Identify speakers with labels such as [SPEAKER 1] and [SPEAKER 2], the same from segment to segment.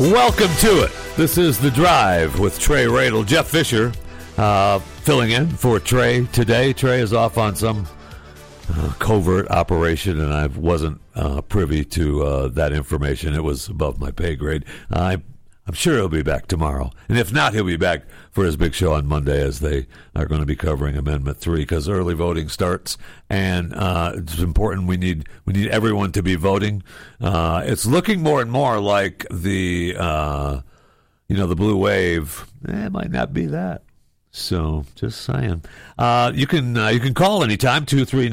[SPEAKER 1] Welcome to it. This is The Drive with Trey Radel. Jeff Fisher filling in for Trey today. Trey is off on some covert operation, and I wasn't privy to that information. It was above my pay grade. I'm sure he'll be back tomorrow. And if not, he'll be back for his big show on Monday, as they are going to be covering Amendment 3, because early voting starts. And it's important. We need everyone to be voting. It's looking more and more like the blue wave. It might not be that. So, just saying. You can call anytime,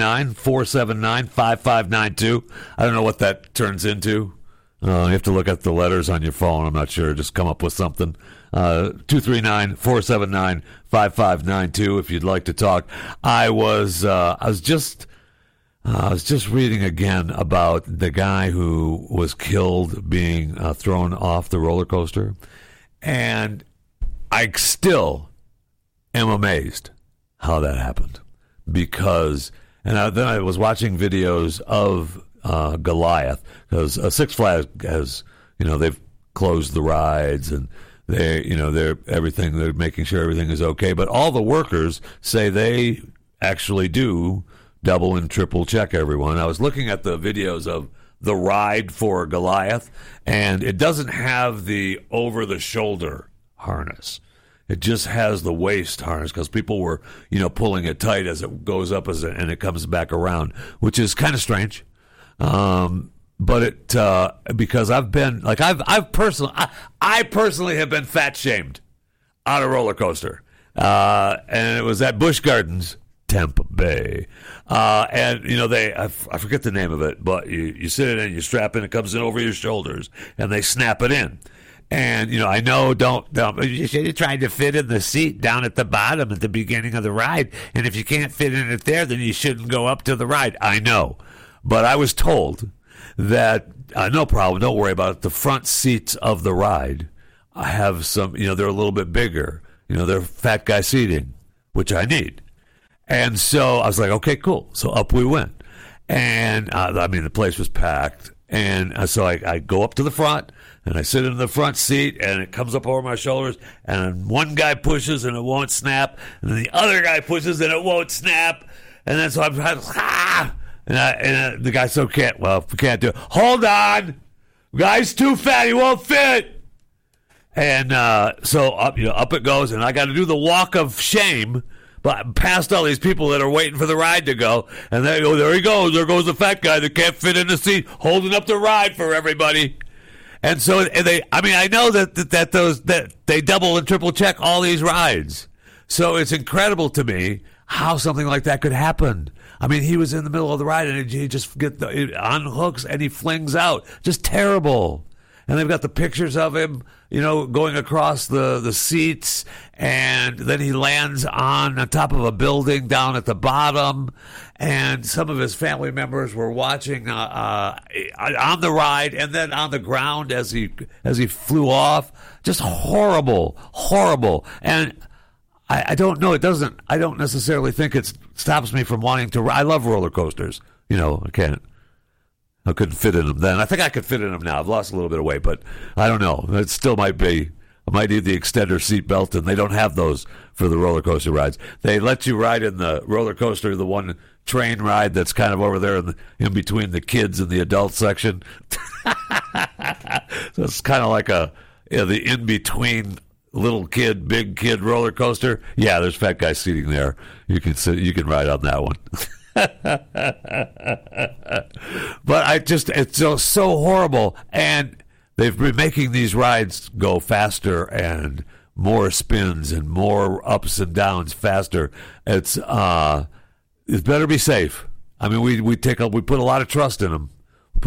[SPEAKER 1] 239-479-5592. I don't know what that turns into. You have to look at the letters on your phone. I'm not sure. Just come up with something. 239-479-5592 if you'd like to talk. I was just reading again about the guy who was killed being thrown off the roller coaster, and I still am amazed how that happened, because then I was watching videos of Goliath, because Six Flags has, they've closed the rides, and they're making sure everything is okay, but all the workers say they actually do double and triple check everyone. I was looking at the videos of the ride for Goliath, and it doesn't have the over the shoulder harness. It just has the waist harness, because people were, pulling it tight as it goes up and it comes back around, which is kind of strange. But it because I've been like I personally have been fat shamed on a roller coaster, and it was at Busch Gardens, Tampa Bay, and I forget the name of it, but you sit in and you strap in, it comes in over your shoulders, and they snap it in. And, I know you're trying to fit in the seat down at the bottom at the beginning of the ride. And if you can't fit in it there, then you shouldn't go up to the ride. I know. But I was told that, no problem, don't worry about it. The front seats of the ride have some, they're a little bit bigger. They're fat guy seating, which I need. And so I was like, okay, cool. So up we went. And, the place was packed. And so I go up to the front, and I sit in the front seat, and it comes up over my shoulders, and one guy pushes, and it won't snap, and then the other guy pushes, and it won't snap, and then so I'm and the guy we can't do it. Hold on, guy's too fat, he won't fit. And so up it goes, and I got to do the walk of shame, but past all these people that are waiting for the ride to go, and there he goes. There goes the fat guy that can't fit in the seat, holding up the ride for everybody. And so I know that they double and triple check all these rides. So it's incredible to me how something like that could happen. He was in the middle of the ride, and he just unhooks and he flings out. Just terrible. And they've got the pictures of him, going across the seats, and then he lands on top of a building down at the bottom, and some of his family members were watching on the ride and then on the ground as he flew off. Just horrible. And I don't know. I don't necessarily think it stops me from wanting to. I love roller coasters. I couldn't fit in them then. I think I could fit in them now. I've lost a little bit of weight, but I don't know. It still might be. I might need the extender seat belt, and they don't have those for the roller coaster rides. They let you ride in the roller coaster, the one train ride that's kind of over there in between the kids and the adult section. So it's kind of like the in-between little kid, big kid roller coaster. Yeah, there's fat guy seating there. You can ride on that one. But it's so horrible, and they've been making these rides go faster and more spins and more ups and downs faster. It better be safe. We put a lot of trust in them.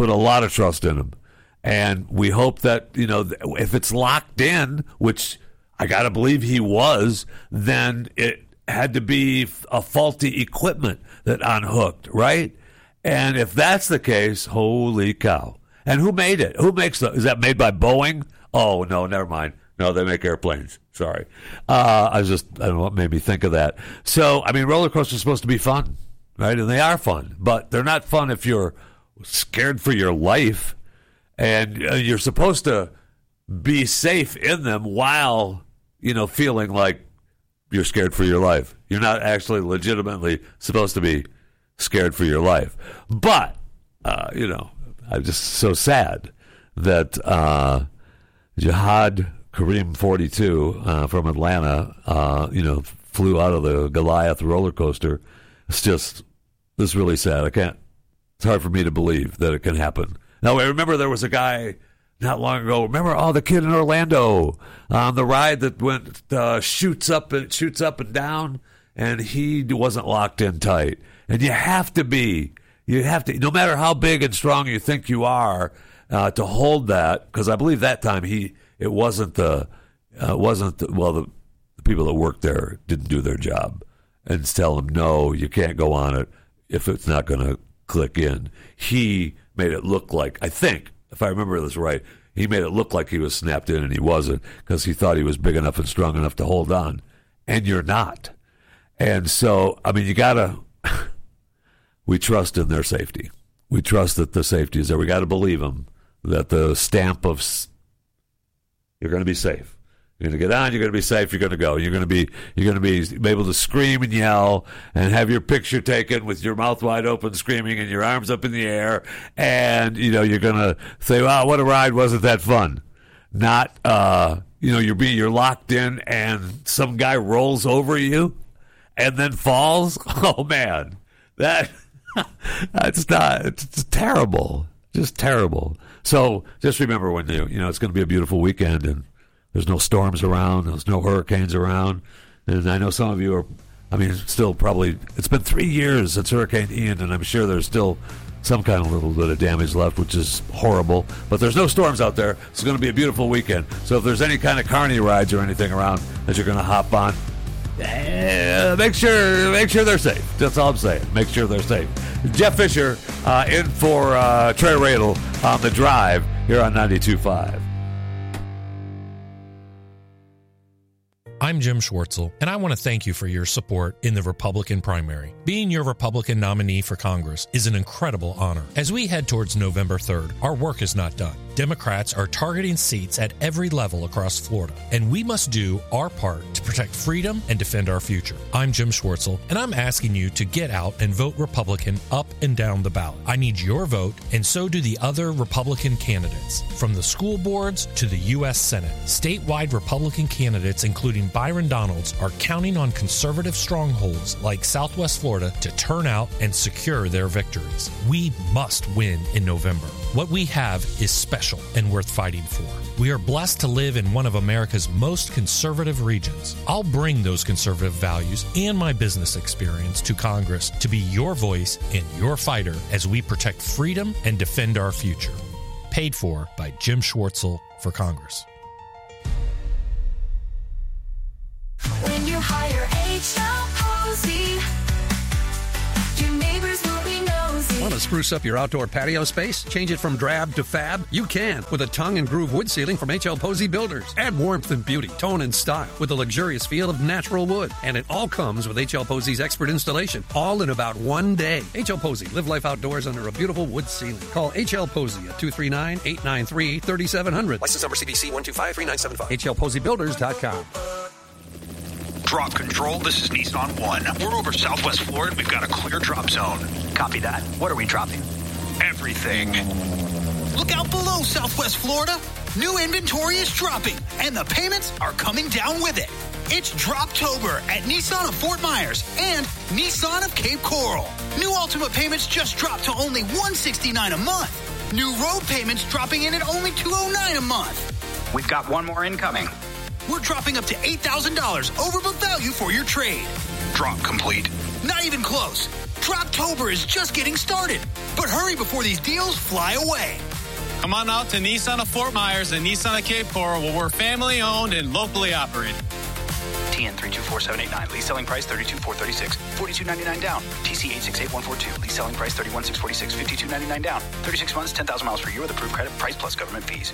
[SPEAKER 1] And we hope that, if it's locked in, which I got to believe he was, then it had to be a faulty equipment that unhooked, right? And if that's the case, holy cow. And who made it? Is that made by Boeing? Oh, no, never mind. No, they make airplanes. Sorry. I don't know what made me think of that. So, roller coasters are supposed to be fun, right? And they are fun, but they're not fun if you're scared for your life. And you're supposed to be safe in them while, feeling like you're scared for your life. You're not actually legitimately supposed to be scared for your life. But, I'm just so sad that Jihad Kareem 42 from Atlanta, flew out of the Goliath roller coaster. It's really sad. It's hard for me to believe that it can happen. Now, I remember there was a guy not long ago. Remember, the kid in Orlando on the ride that went shoots up and down, and he wasn't locked in tight. And you have to, no matter how big and strong you think you are, to hold that. Because I believe that time the people that worked there didn't do their job and tell him, no, you can't go on it if it's not going to click in. He made it look like, I think, if I remember this right, he made it look like he was snapped in, and he wasn't, because he thought he was big enough and strong enough to hold on. And you're not. And so, we trust in their safety. We trust that the safety is there. We got to believe them, that the stamp of you're going to be safe. You're going to get on. You're going to be safe. You're going to go. You're going to be able to scream and yell and have your picture taken with your mouth wide open, screaming and your arms up in the air. And you're going to say, "Wow, what a ride! Wasn't that fun?" Not, you're locked in and some guy rolls over you and then falls. Oh man, that's not. It's terrible. Just terrible. So just remember when it's going to be a beautiful weekend and there's no storms around, there's no hurricanes around. And I know some of you are, still probably, it's been 3 years since Hurricane Ian, and I'm sure there's still some kind of little bit of damage left, which is horrible. But there's no storms out there. It's going to be a beautiful weekend. So if there's any kind of carny rides or anything around that you're going to hop on, make sure they're safe. That's all I'm saying. Make sure they're safe. Jeff Fisher in for Trey Radel on The Drive here on 92.5.
[SPEAKER 2] I'm Jim Schwartzel, and I want to thank you for your support in the Republican primary. Being your Republican nominee for Congress is an incredible honor. As we head towards November 3rd, our work is not done. Democrats are targeting seats at every level across Florida, and we must do our part to protect freedom and defend our future. I'm Jim Schwartzel, and I'm asking you to get out and vote Republican up and down the ballot. I need your vote, and so do the other Republican candidates. From the school boards to the U.S. Senate, statewide Republican candidates, including Byron Donalds, are counting on conservative strongholds like Southwest Florida to turn out and secure their victories. We must win in November. What we have is special and worth fighting for. We are blessed to live in one of America's most conservative regions. I'll bring those conservative values and my business experience to Congress to be your voice and your fighter as we protect freedom and defend our future. Paid for by Jim Schwartzel for Congress.
[SPEAKER 3] When you hire H.L. Posey, your neighbors will be nosy.
[SPEAKER 4] Want to spruce up your outdoor patio space? Change it from drab to fab? You can with a tongue and groove wood ceiling from H.L. Posey Builders. Add warmth and beauty, tone and style with a luxurious feel of natural wood. And it all comes with H.L. Posey's expert installation, all in about 1 day. H.L. Posey, live life outdoors under a beautiful wood ceiling. Call H.L. Posey at 239-893-3700.
[SPEAKER 5] License number CBC 1253975.
[SPEAKER 4] HLPoseyBuilders.com.
[SPEAKER 6] Drop control, this is Nissan One. We're over Southwest Florida. We've got a clear drop zone.
[SPEAKER 5] Copy that. What are we dropping?
[SPEAKER 6] Everything. Look out below, Southwest Florida. New inventory is dropping, and the payments are coming down with it. It's Droptober at Nissan of Fort Myers and Nissan of Cape Coral. New Ultimate payments just dropped to only $169 a month. New road payments dropping in at only $209 a month.
[SPEAKER 5] We've got one more incoming.
[SPEAKER 6] We're dropping up to $8,000 over book value for your trade. Drop complete. Not even close. Droptober is just getting started. But hurry before these deals fly away.
[SPEAKER 7] Come on out to Nissan of Fort Myers and Nissan of Cape Coral, where we're family owned and locally operated.
[SPEAKER 5] TN 324789. Lease selling price $32,436. $42.99 down. TC 868142. Lease selling price $31,646. $52.99 down. 36 months, 10,000 miles per year with approved credit. Price plus government fees.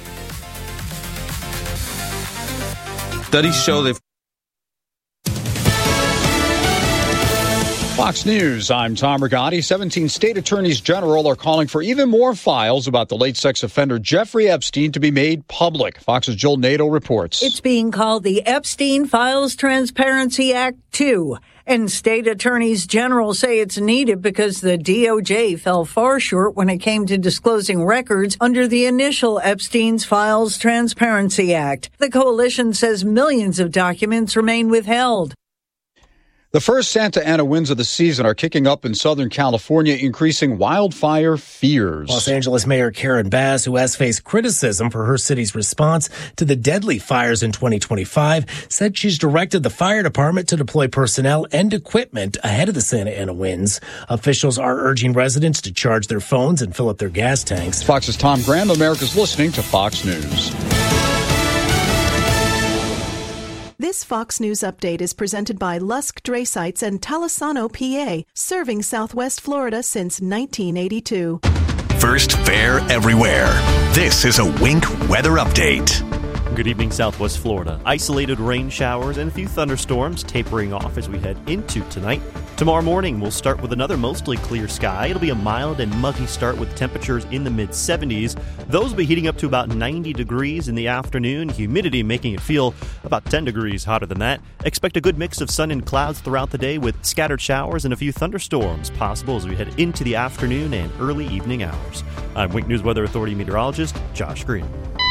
[SPEAKER 8] Studies show that Fox News, I'm Tom Rigotti. 17 state attorneys general are calling for even more files about the late sex offender Jeffrey Epstein to be made public. Fox's Joel Nato reports.
[SPEAKER 9] It's being called the Epstein Files Transparency Act 2. And state attorneys general say it's needed because the DOJ fell far short when it came to disclosing records under the initial Epstein's Files Transparency Act. The coalition says millions of documents remain withheld.
[SPEAKER 8] The first Santa Ana winds of the season are kicking up in Southern California, increasing wildfire fears.
[SPEAKER 10] Los Angeles Mayor Karen Bass, who has faced criticism for her city's response to the deadly fires in 2025, said she's directed the fire department to deploy personnel and equipment ahead of the Santa Ana winds. Officials are urging residents to charge their phones and fill up their gas tanks.
[SPEAKER 8] Fox's Tom Graham. America's listening to Fox News.
[SPEAKER 11] This Fox News update is presented by Lusk Dray Sites and Talisano, PA, serving Southwest Florida since 1982.
[SPEAKER 12] First fair everywhere. This is a Wink weather update.
[SPEAKER 13] Good evening, Southwest Florida. Isolated rain showers and a few thunderstorms tapering off as we head into tonight. Tomorrow morning, we'll start with another mostly clear sky. It'll be a mild and muggy start with temperatures in the mid-70s. Those will be heating up to about 90 degrees in the afternoon, humidity making it feel about 10 degrees hotter than that. Expect a good mix of sun and clouds throughout the day with scattered showers and a few thunderstorms possible as we head into the afternoon and early evening hours. I'm Wink News Weather Authority meteorologist Josh Green.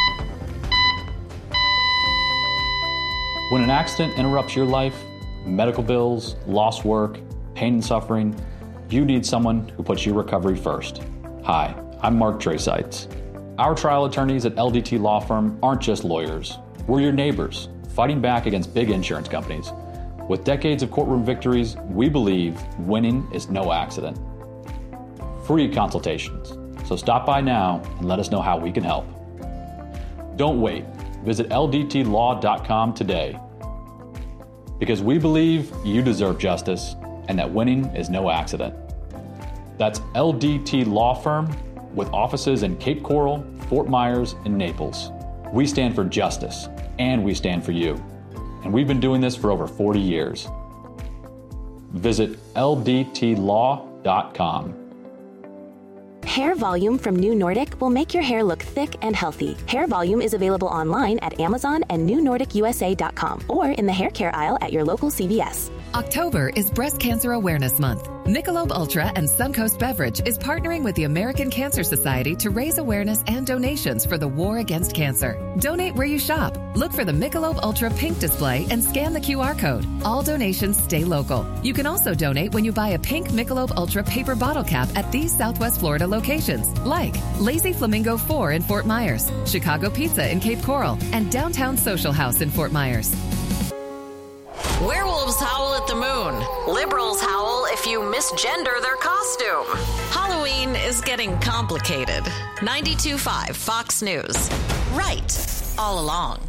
[SPEAKER 14] When an accident interrupts your life, medical bills, lost work, pain and suffering, you need someone who puts your recovery first. Hi, I'm Mark Draysites. Our trial attorneys at LDT Law Firm aren't just lawyers. We're your neighbors, fighting back against big insurance companies. With decades of courtroom victories, we believe winning is no accident. Free consultations. So stop by now and let us know how we can help. Don't wait. Visit ldtlaw.com today. Because we believe you deserve justice and that winning is no accident. That's LDT Law Firm with offices in Cape Coral, Fort Myers, and Naples. We stand for justice and we stand for you. And we've been doing this for over 40 years. Visit ldtlaw.com.
[SPEAKER 15] Hair Volume from New Nordic will make your hair look thick and healthy. Hair Volume is available online at Amazon and newnordicusa.com or in the hair care aisle at your local CVS.
[SPEAKER 16] October is Breast Cancer Awareness Month. Michelob Ultra and Suncoast Beverage is partnering with the American Cancer Society to raise awareness and donations for the war against cancer. Donate where you shop. Look for the Michelob Ultra pink display and scan the QR code. All donations stay local. You can also donate when you buy a pink Michelob Ultra paper bottle cap at these Southwest Florida locations, like Lazy Flamingo 4 in Fort Myers, Chicago Pizza in Cape Coral, and Downtown Social House in Fort Myers.
[SPEAKER 17] Werewolves howl at the moon. Liberals howl if you misgender their costume. Halloween is getting complicated. 92.5 Fox News. Right all along.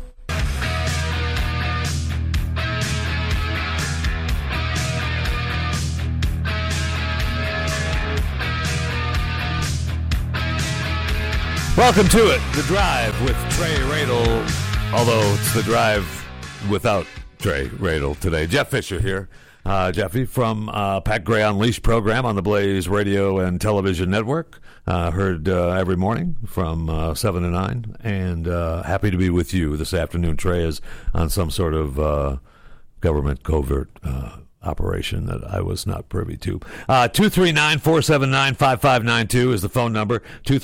[SPEAKER 1] Welcome to it, The Drive with Trey Radel, although it's The Drive without Trey Radel today. Jeff Fisher here. Jeffy from Pat Gray Unleashed program on the Blaze Radio and Television Network. Heard every morning from 7 to 9. And happy to be with you this afternoon. Trey is on some sort of government covert operation that I was not privy to. 239-479-5592 is the phone number.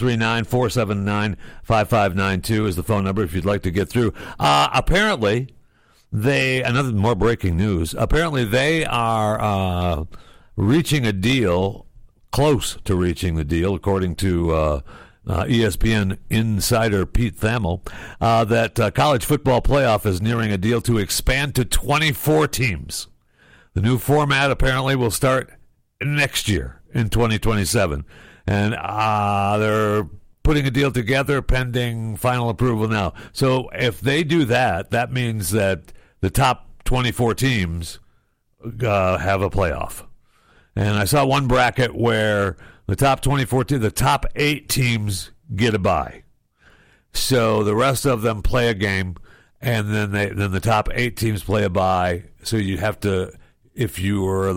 [SPEAKER 1] 239-479-5592 is the phone number if you'd like to get through. Apparently, another more breaking news. Apparently, they are reaching a deal, close to reaching the deal, according to ESPN insider Pete Thamel, that college football playoff is nearing a deal to expand to 24 teams. The new format apparently will start next year in 2027. And they're putting a deal together pending final approval now. So if they do that, that means that the top 24 teams have a playoff. And I saw one bracket where the top 24 teams, the top 8 teams get a bye. So the rest of them play a game, and then the top 8 teams play a bye. So you have to, if you were the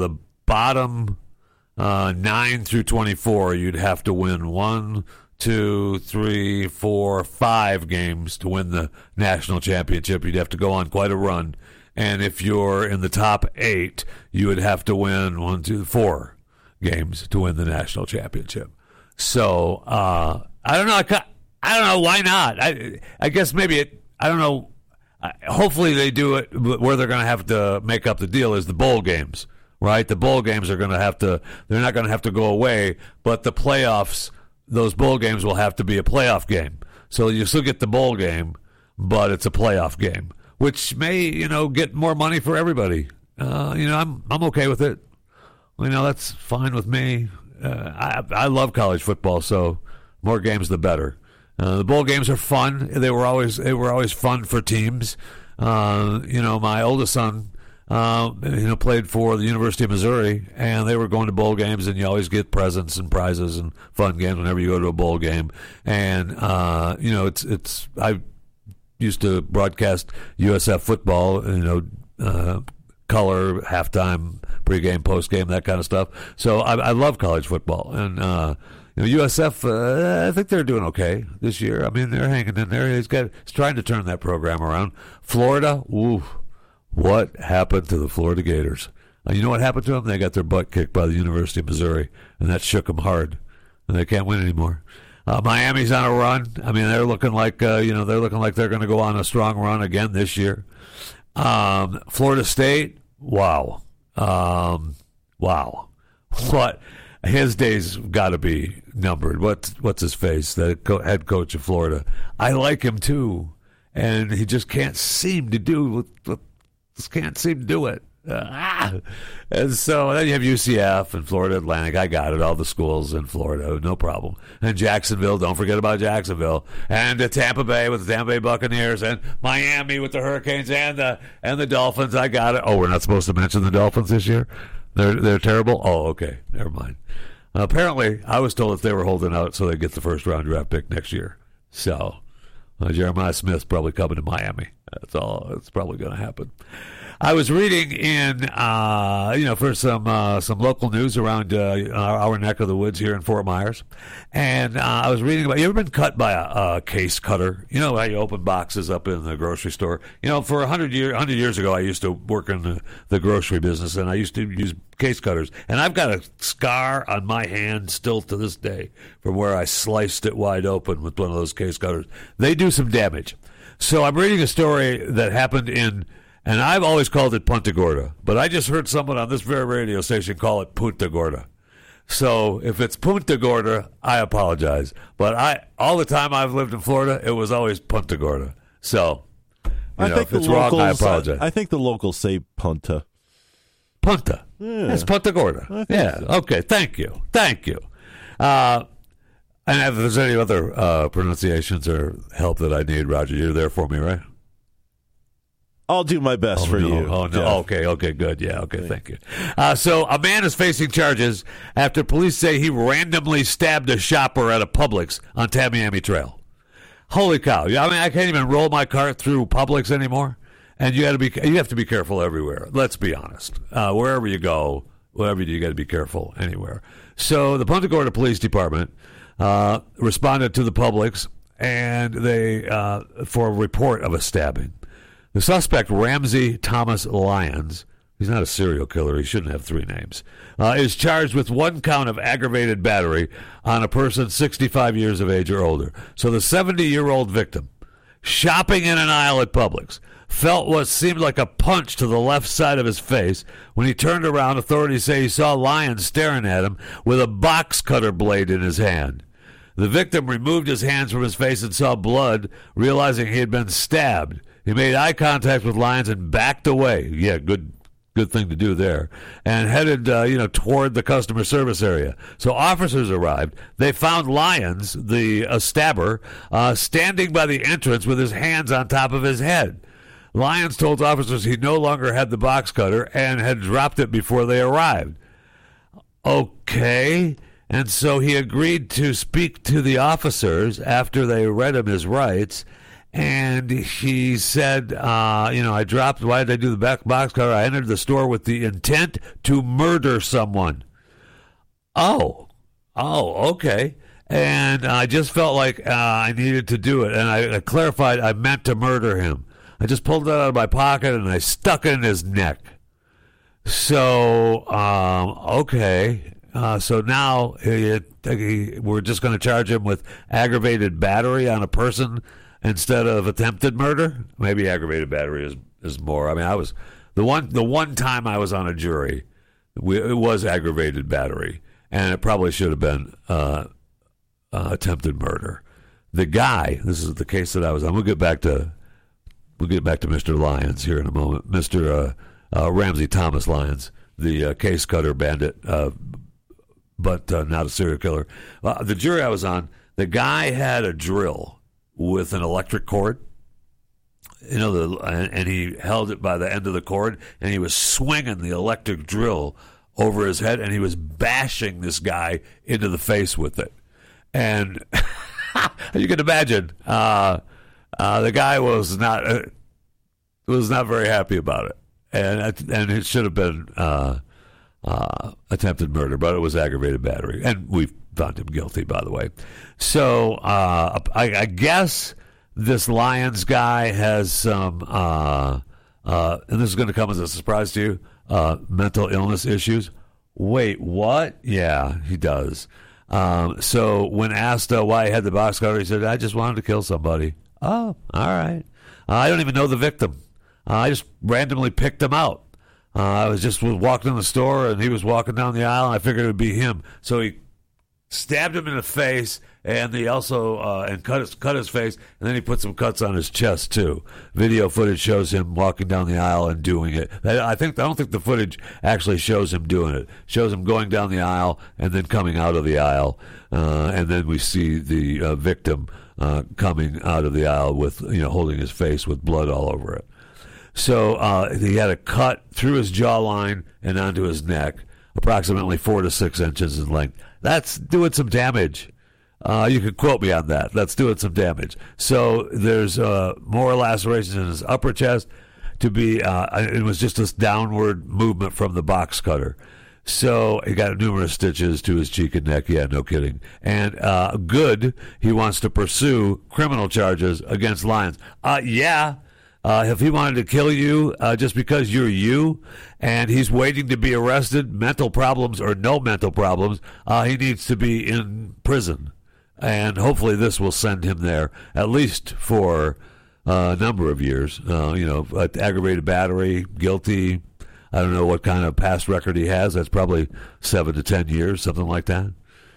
[SPEAKER 1] bottom 9 through 24, you'd have to win 1, 2, 3, 4, 5 games to win the national championship. You'd have to go on quite a run. And if you're in the top 8, you would have to win 1, 2, 4 games to win the national championship. So I don't know. I don't know why not. I guess maybe I don't know. Hopefully they do it where they're going to have to make up the deal is the bowl games, right? The bowl games are going to have to. They're not going to have to go away, but the playoffs, those bowl games will have to be a playoff game. So you still get the bowl game, but it's a playoff game, which may get more money for everybody. I'm okay with it. That's fine with me. I love college football, so more games the better. The bowl games are fun. They were always fun for teams. My oldest son, played for the University of Missouri, and they were going to bowl games, and you always get presents and prizes and fun games whenever you go to a bowl game. And it's I used to broadcast USF football, color, halftime, pregame, postgame, that kind of stuff. So I love college football. And, USF, I think they're doing okay this year. I mean, they're hanging in there. He's trying to turn that program around. Florida, what happened to the Florida Gators? You know what happened to them? They got their butt kicked by the University of Missouri, and that shook them hard. And they can't win anymore. Miami's on a run. I mean, they're looking like they're going to go on a strong run again this year. Florida State, wow. What? His days got to be numbered. What's his face? The head coach of Florida. I like him too, and he just can't seem to do it. And so then you have UCF and Florida Atlantic. I got it. All the schools in Florida, no problem. And Jacksonville. Don't forget about Jacksonville. And Tampa Bay with the Tampa Bay Buccaneers, and Miami with the Hurricanes and the Dolphins. I got it. Oh, we're not supposed to mention the Dolphins this year. They're terrible. Oh, okay. Never mind. Apparently, I was told if they were holding out so they get the first round draft pick next year. So Jeremiah Smith's probably coming to Miami. That's all. It's probably going to happen. I was reading in, for some local news around our neck of the woods here in Fort Myers, and I was reading about. You ever been cut by a case cutter? You know how you open boxes up in the grocery store. For 100 years ago, I used to work in the grocery business, and I used to use case cutters, and I've got a scar on my hand still to this day from where I sliced it wide open with one of those case cutters. They do some damage. So I'm reading a story that happened in. And I've always called it Punta Gorda, but I just heard someone on this very radio station call it Punta Gorda. So if it's Punta Gorda, I apologize. But all the time I've lived in Florida, it was always Punta Gorda. So if it's wrong, I apologize.
[SPEAKER 18] I think the locals say Punta.
[SPEAKER 1] Punta. Yeah. It's Punta Gorda. Yeah. So. Okay. Thank you. And if there's any other pronunciations or help that I need, Roger, you're there for me, right?
[SPEAKER 18] I'll do my best for you.
[SPEAKER 1] Oh, no. Jeff. Okay, good. Yeah, okay, thank you. So a man is facing charges after police say he randomly stabbed a shopper at a Publix on Tamiami Trail. Holy cow. I mean, I can't even roll my cart through Publix anymore. And you have to be careful everywhere. Let's be honest. Wherever you go, whatever you do, you got to be careful anywhere. So the Punta Gorda Police Department responded to the Publix and they for a report of a stabbing. The suspect, Ramsey Thomas Lyons, he's not a serial killer, he shouldn't have 3 names, is charged with 1 count of aggravated battery on a person 65 years of age or older. So the 70-year-old victim, shopping in an aisle at Publix, felt what seemed like a punch to the left side of his face. When he turned around, authorities say he saw Lyons staring at him with a box cutter blade in his hand. The victim removed his hands from his face and saw blood, realizing he had been stabbed. He made eye contact with Lyons and backed away. Yeah, good thing to do there. And headed, toward the customer service area. So officers arrived. They found Lyons, the stabber, standing by the entrance with his hands on top of his head. Lyons told officers he no longer had the box cutter and had dropped it before they arrived. Okay. And so he agreed to speak to the officers after they read him his rights. And he said, why did I do the box cutter? I entered the store with the intent to murder someone. Oh, okay. And I just felt like I needed to do it. And I clarified I meant to murder him. I just pulled it out of my pocket and I stuck it in his neck. So, okay. So now we're just going to charge him with aggravated battery on a person instead of attempted murder. Maybe aggravated battery is more. I mean, I was the one time I was on a jury, it was aggravated battery, and it probably should have been attempted murder. The guy, this is the case that I was on. We'll get back to Mr. Lyons here in a moment. Mr. Ramsey Thomas Lyons, the case cutter bandit, but not a serial killer. The jury I was on, the guy had a drill with an electric cord, and he held it by the end of the cord, and he was swinging the electric drill over his head, and he was bashing this guy into the face with it. And you can imagine, the guy was not very happy about it, and it should have been attempted murder, but it was aggravated battery, and we found him guilty, by the way. So I guess this Lyons guy has some, and this is going to come as a surprise to you, mental illness issues. Wait, what? Yeah, he does. So when asked why he had the box cutter, he said, I just wanted to kill somebody. Oh, all right. I don't even know the victim. I just randomly picked him out. I was walking in the store, and he was walking down the aisle, and I figured it would be him. So he stabbed him in the face, and he also cut his face, and then he put some cuts on his chest too. Video footage shows him walking down the aisle and doing it. I don't think the footage actually shows him doing it. It shows him going down the aisle and then coming out of the aisle, and then we see the victim coming out of the aisle with holding his face with blood all over it. So he had a cut through his jawline and onto his neck, approximately 4 to 6 inches in length. That's doing some damage. You can quote me on that. That's doing some damage. So there's more lacerations in his upper chest. It was just this downward movement from the box cutter. So he got numerous stitches to his cheek and neck. Yeah, no kidding. And he wants to pursue criminal charges against Lyons. If he wanted to kill you just because you're you and he's waiting to be arrested, mental problems or no mental problems, he needs to be in prison. And hopefully this will send him there, at least for a number of years. Aggravated battery, guilty. I don't know what kind of past record he has. That's probably 7 to 10 years, something like that.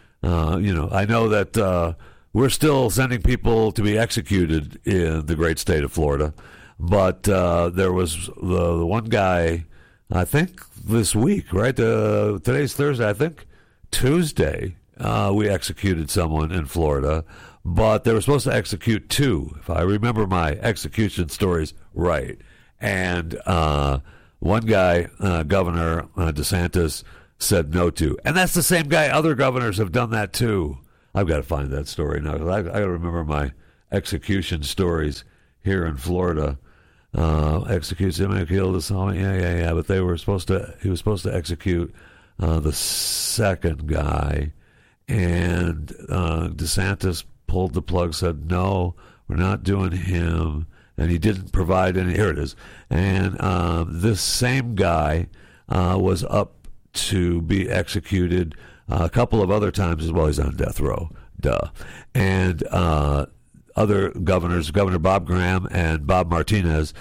[SPEAKER 1] I know that we're still sending people to be executed in the great state of Florida. But there was the one guy, I think this week, right? Today's Thursday. I think Tuesday we executed someone in Florida, but they were supposed to execute 2, if I remember my execution stories right. And one guy, Governor DeSantis, said no to. And that's the same guy. Other governors have done that too. I've got to find that story now. I got to remember my execution stories here in Florida. Executes him and killed us all. Yeah. But he was supposed to execute the second guy, and DeSantis pulled the plug, said, no, we're not doing him, and he didn't provide any. Here it is. And this same guy was up to be executed a couple of other times as well. He's on death row. Duh. And other governors, Governor Bob Graham and Bob Martinez,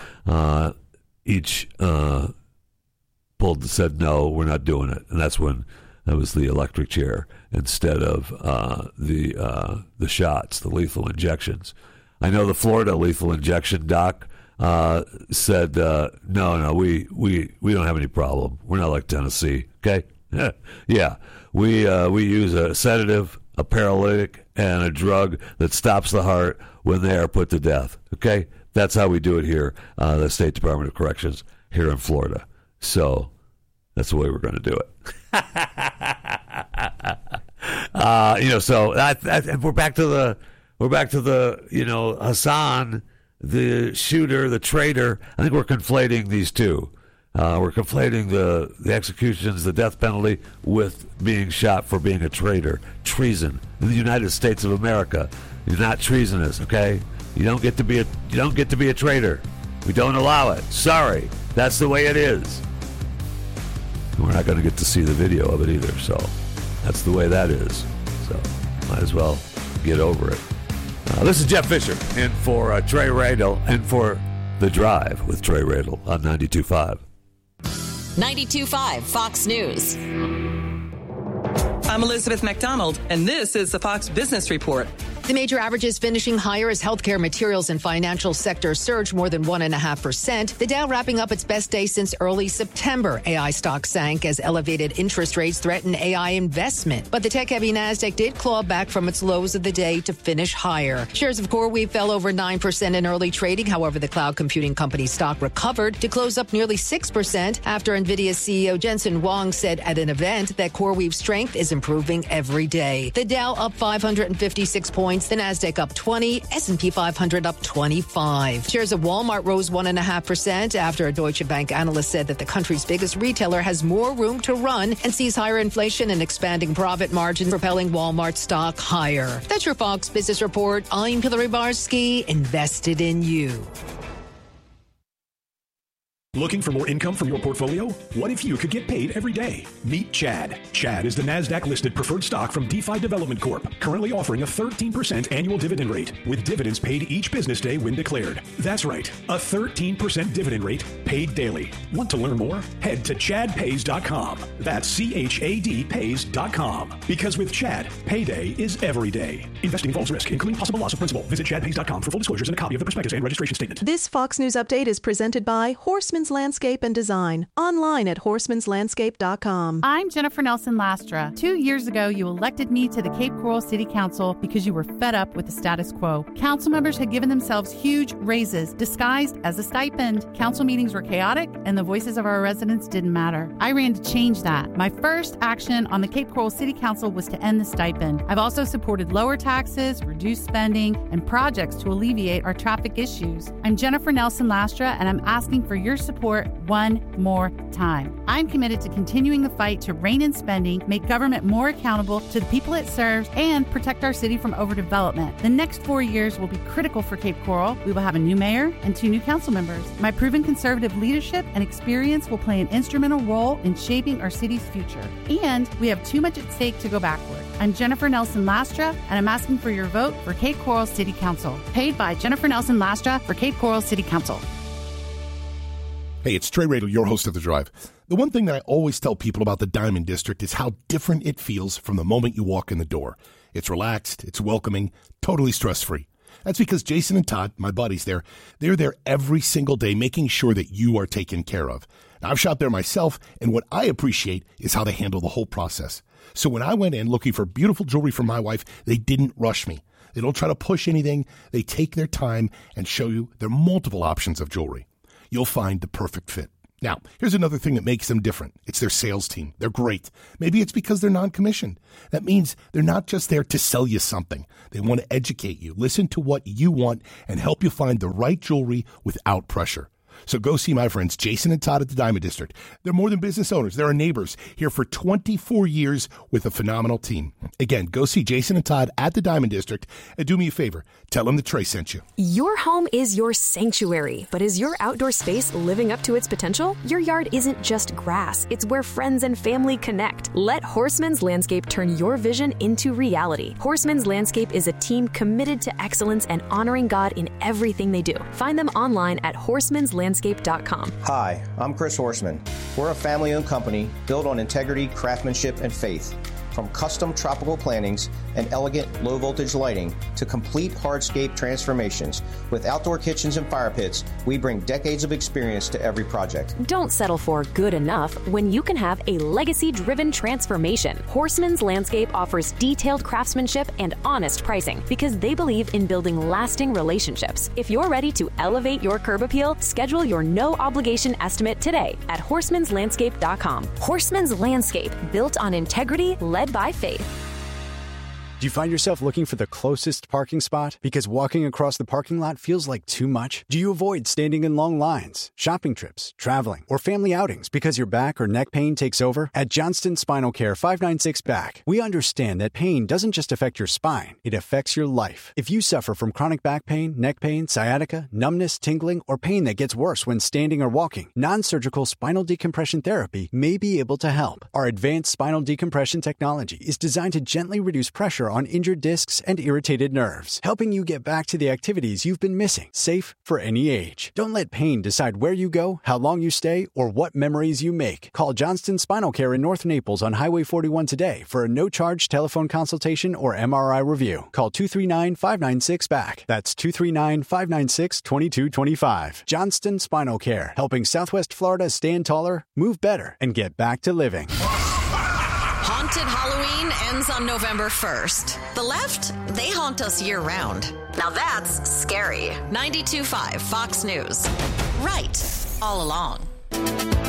[SPEAKER 1] each said, no, we're not doing it. And that's when that was the electric chair instead of the shots, the lethal injections. I know the Florida lethal injection doc said, no, we don't have any problem. We're not like Tennessee, okay? Yeah, we use a sedative, a paralytic, and a drug that stops the heart when they are put to death. Okay? That's how we do it here, the State Department of Corrections here in Florida. So that's the way we're going to do it. And we're back to the Hassan the shooter, the traitor. I think we're conflating these two. We're conflating the executions, the death penalty, with being shot for being a traitor. Treason in the United States of America. You're not treasonous, okay? You don't get to be a traitor. We don't allow it. Sorry, that's the way it is. We're not going to get to see the video of it either, so that's the way that is. So might as well get over it. This is Jeff Fisher in for Trey Radel and for The Drive with Trey Radel on 92.5.
[SPEAKER 17] 92.5 Fox News.
[SPEAKER 19] I'm Elizabeth McDonald, and this is the Fox Business Report.
[SPEAKER 20] The major averages finishing higher as healthcare, materials, and financial sector surged more than 1.5%. The Dow wrapping up its best day since early September. AI stocks sank as elevated interest rates threatened AI investment. But the tech-heavy Nasdaq did claw back from its lows of the day to finish higher. Shares of CoreWeave fell over 9% in early trading. However, the cloud computing company stock recovered to close up nearly 6% after NVIDIA CEO Jensen Huang said at an event that CoreWeave's strength is improving every day. The Dow up 556 points. The Nasdaq up 20, S&P 500 up 25. Shares of Walmart rose 1.5% after a Deutsche Bank analyst said that the country's biggest retailer has more room to run and sees higher inflation and expanding profit margins, propelling Walmart stock higher. That's your Fox Business Report. I'm Hillary Barsky, invested in you.
[SPEAKER 21] Looking for more income from your portfolio? What if you could get paid every day? Meet Chad. Chad is the NASDAQ-listed preferred stock from DeFi Development Corp., currently offering a 13% annual dividend rate, with dividends paid each business day when declared. That's right, a 13% dividend rate paid daily. Want to learn more? Head to ChadPays.com. That's ChadPays.com. Because with Chad, payday is every day. Investing involves risk, including possible loss of principal. Visit ChadPays.com for full disclosures and a copy of the prospectus and registration statement.
[SPEAKER 11] This Fox News update is presented by Horseman's Landscape and Design, online at horsemanslandscape.com.
[SPEAKER 22] I'm Jennifer Nelson Lastra. 2 years ago, you elected me to the Cape Coral City Council because you were fed up with the status quo. Council members had given themselves huge raises disguised as a stipend. Council meetings were chaotic, and the voices of our residents didn't matter. I ran to change that. My first action on the Cape Coral City Council was to end the stipend. I've also supported lower taxes, reduced spending, and projects to alleviate our traffic issues. I'm Jennifer Nelson Lastra, and I'm asking for your support one more time. I'm committed to continuing the fight to rein in spending, make government more accountable to the people it serves, and protect our city from overdevelopment. The next 4 years will be critical for Cape Coral. We will have a new mayor and 2 new council members. My proven conservative leadership and experience will play an instrumental role in shaping our city's future. And we have too much at stake to go backward. I'm Jennifer Nelson Lastra, and I'm asking for your vote for Cape Coral City Council. Paid by Jennifer Nelson Lastra for Cape Coral City Council.
[SPEAKER 23] Hey, it's Trey Radel, your host of The Drive. The one thing that I always tell people about the Diamond District is how different it feels from the moment you walk in the door. It's relaxed, it's welcoming, totally stress-free. That's because Jason and Todd, my buddies there, they're there every single day making sure that you are taken care of. Now, I've shopped there myself, and what I appreciate is how they handle the whole process. So when I went in looking for beautiful jewelry for my wife, they didn't rush me. They don't try to push anything. They take their time and show you their multiple options of jewelry. You'll find the perfect fit. Now, here's another thing that makes them different. It's their sales team. They're great. Maybe it's because they're non-commissioned. That means they're not just there to sell you something. They want to educate you, listen to what you want, and help you find the right jewelry without pressure. So go see my friends Jason and Todd at the Diamond District. They're more than business owners. They're our neighbors here for 24 years with a phenomenal team. Again, go see Jason and Todd at the Diamond District. And do me a favor, tell them that Trey sent you.
[SPEAKER 24] Your home is your sanctuary, but is your outdoor space living up to its potential? Your yard isn't just grass. It's where friends and family connect. Let Horseman's Landscape turn your vision into reality. Horseman's Landscape is a team committed to excellence and honoring God in everything they do. Find them online at horsemanslandscape.com.
[SPEAKER 25] Hi, I'm Chris Horseman. We're a family-owned company built on integrity, craftsmanship, and faith. From custom tropical plantings and elegant low-voltage lighting to complete hardscape transformations, with outdoor kitchens and fire pits, we bring decades of experience to every project.
[SPEAKER 24] Don't settle for good enough when you can have a legacy-driven transformation. Horseman's Landscape offers detailed craftsmanship and honest pricing because they believe in building lasting relationships. If you're ready to elevate your curb appeal, schedule your no-obligation estimate today at horsemanslandscape.com. Horseman's Landscape, built on integrity, led by faith.
[SPEAKER 2] Do you find yourself looking for the closest parking spot because walking across the parking lot feels like too much? Do you avoid standing in long lines, shopping trips, traveling, or family outings because your back or neck pain takes over? At Johnston Spinal Care 596 Back, we understand that pain doesn't just affect your spine, it affects your life. If you suffer from chronic back pain, neck pain, sciatica, numbness, tingling, or pain that gets worse when standing or walking, non-surgical spinal decompression therapy may be able to help. Our advanced spinal decompression technology is designed to gently reduce pressure on injured discs and irritated nerves, helping you get back to the activities you've been missing, safe for any age. Don't let pain decide where you go, how long you stay, or what memories you make. Call Johnston Spinal Care in North Naples on Highway 41 today for a no-charge telephone consultation or MRI review. Call 239-596-BACK. That's 239-596-2225. Johnston Spinal Care, helping Southwest Florida stand taller, move better, and get back to living.
[SPEAKER 17] Haunted Halloween ends on November 1st. The left, they haunt us year-round. Now that's scary. 92.5 Fox News. Right all along.